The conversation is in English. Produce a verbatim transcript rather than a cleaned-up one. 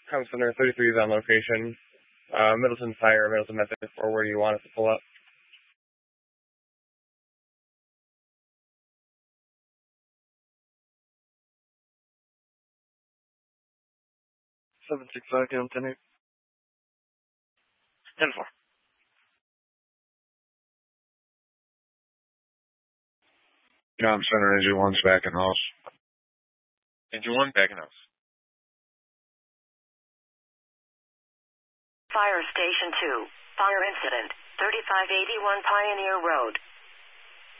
Com Center thirty-three is on location. Uh, Middleton Fire, Middleton Methodist, or where do you want us to pull up? seven six five, Down ten eight. ten four. Com Center, Engine one's back in house. Engine one, back in house. Fire Station two. Fire incident. thirty-five eighty-one Pioneer Road.